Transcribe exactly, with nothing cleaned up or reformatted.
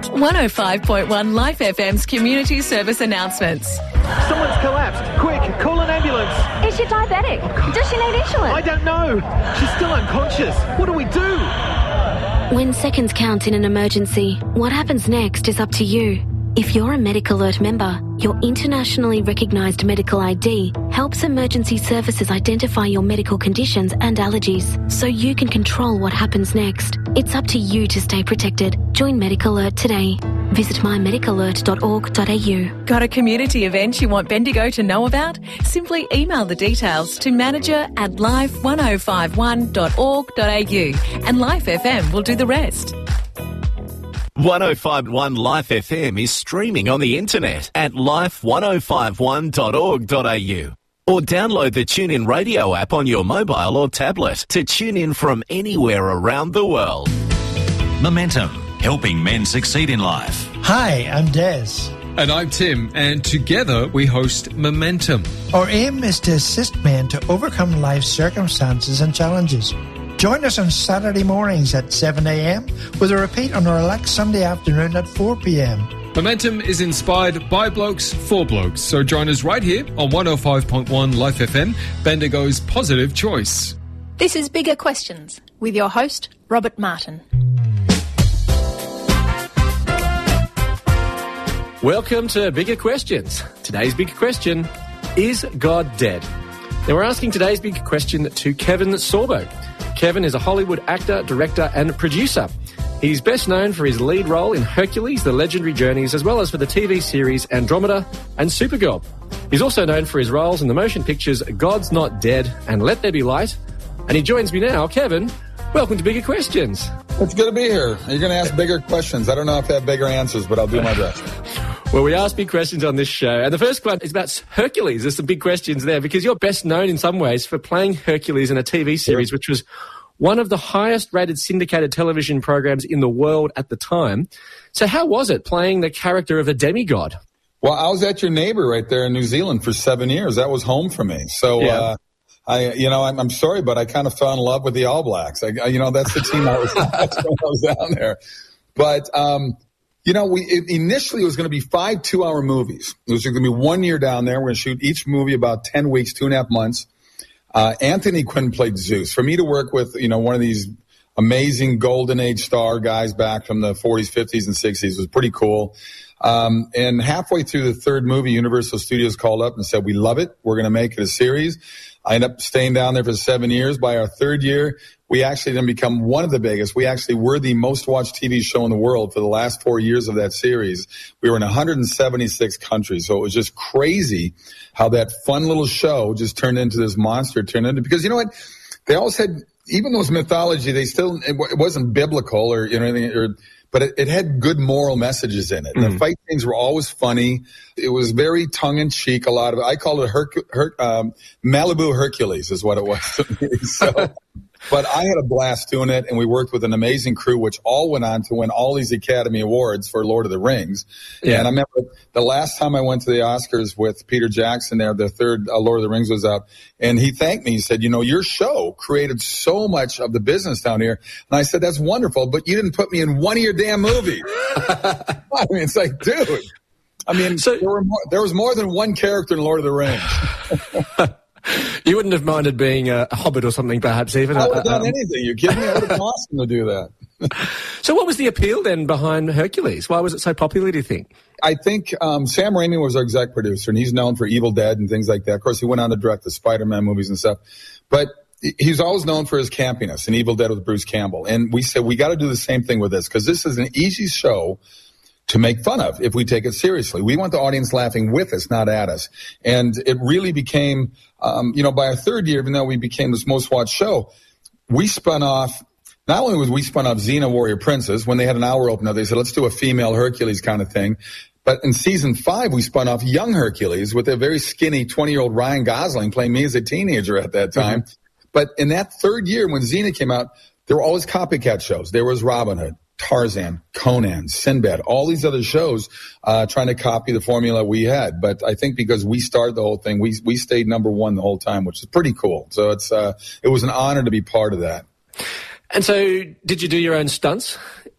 one oh five point one Life F M's community service announcements. Someone's collapsed. Quick, call an ambulance. Is she diabetic? Oh, Does she need insulin? I don't know. She's still unconscious. What do we do? When seconds count in an emergency, what happens next is up to you. If you're a Medical Alert member, your internationally recognised medical I D helps emergency services identify your medical conditions and allergies, so you can control what happens next. It's up to you to stay protected. Join Medical Alert today. Visit my medical alert dot org dot a u. Got a community event you want Bendigo to know about? Simply email the details to manager at life one oh five one dot org dot a u and Life F M will do the rest. one oh five point one Life F M is streaming on the internet at life one oh five one dot org dot a u. Or download the TuneIn Radio app on your mobile or tablet to tune in from anywhere around the world. Momentum, helping men succeed in life. Hi, I'm Des. And I'm Tim, and together we host Momentum. Our aim is to assist men to overcome life's circumstances and challenges. Join us on Saturday mornings at seven a.m. with a repeat on our relaxed Sunday afternoon at four p.m. Momentum is inspired by blokes for blokes, so join us right here on one oh five point one Life F M, Bendigo's positive choice. This is Bigger Questions with your host, Robert Martin. Welcome to Bigger Questions. Today's big question, is God dead? Now we're asking today's big question to Kevin Sorbo. Kevin is a Hollywood actor, director and producer. He's best known for his lead role in Hercules, The Legendary Journeys, as well as for the T V series Andromeda and Supergirl. He's also known for his roles in the motion pictures God's Not Dead and Let There Be Light. And he joins me now. Kevin, welcome to Bigger Questions. It's good to be here. You're going to ask bigger questions. I don't know if I have bigger answers, but I'll do my best. Well, we ask big questions on this show, and the first one is about Hercules. There's some big questions there, because you're best known in some ways for playing Hercules in a T V series, which was one of the highest-rated syndicated television programs in the world at the time. So how was it playing the character of a demigod? Well, I was at your neighbor right there in New Zealand for seven years. That was home for me. So, yeah. uh, I, you know, I'm, I'm sorry, but I kind of fell in love with the All Blacks. I, I, you know, that's the team I was, that's when I was down there. But, um, you know, we it, initially it was going to be five two-hour movies. It was going to be one year down there. We're going to shoot each movie about ten weeks, two and a half months. Uh, Anthony Quinn played Zeus. For me to work with, you know, one of these amazing golden age star guys back from the forties, fifties, and sixties was pretty cool. Um, and halfway through the third movie, Universal Studios called up and said, we love it. We're going to make it a series. I ended up staying down there for seven years. By our third year, we actually then become one of the biggest. We actually were the most watched T V show in the world for the last four years of that series. We were in one hundred seventy-six countries. So it was just crazy how that fun little show just turned into this monster, turned into, because you know what? They always had, even though it was mythology, they still, it, it wasn't biblical or, you know, anything, or, but it, it had good moral messages in it. Mm. The fight scenes were always funny. It was very tongue-in-cheek, a lot of it. I call it Herc- Her- um, Malibu Hercules is what it was to me. So, but I had a blast doing it, and we worked with an amazing crew, which all went on to win all these Academy Awards for Lord of the Rings. Yeah. And I remember the last time I went to the Oscars with Peter Jackson there, the third uh, Lord of the Rings was out, and he thanked me. He said, you know, your show created so much of the business down here. And I said, that's wonderful, but you didn't put me in one of your damn movies. I mean, it's like, dude. I mean, so, there, were more, there was more than one character in Lord of the Rings. You wouldn't have minded being a hobbit or something, perhaps, even? I would have done um, anything. You kidding me? I would have been awesome to do that. So what was the appeal then behind Hercules? Why was it so popular, do you think? I think um, Sam Raimi was our exec producer, and he's known for Evil Dead and things like that. Of course, he went on to direct the Spider-Man movies and stuff. But he's always known for his campiness in Evil Dead with Bruce Campbell. And we said, we got to do the same thing with this, because this is an easy show to make fun of if we take it seriously. We want the audience laughing with us, not at us. And it really became, um, you know, by our third year, even though we became this most watched show, we spun off, not only was we spun off Xena Warrior Princess, when they had an hour opener, they said, let's do a female Hercules kind of thing. But in season five, we spun off Young Hercules with a very skinny twenty-year-old Ryan Gosling playing me as a teenager at that time. Mm-hmm. But in that third year, when Xena came out, there were always copycat shows. There was Robin Hood, Tarzan, Conan, Sinbad, all these other shows uh, trying to copy the formula we had. But I think because we started the whole thing, we we stayed number one the whole time, which is pretty cool. So it's uh, it was an honor to be part of that. And so did you do your own stunts